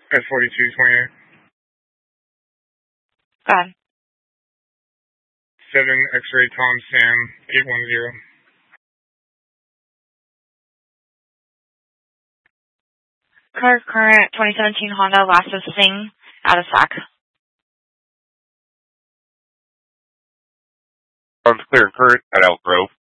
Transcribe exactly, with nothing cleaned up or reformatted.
At forty-two twenty-eight. Go ahead. seven X-ray Tom Sam eight one zero. Car current twenty seventeen Honda Lexus Sing out of stock. Sounds clear and current at Elk Grove.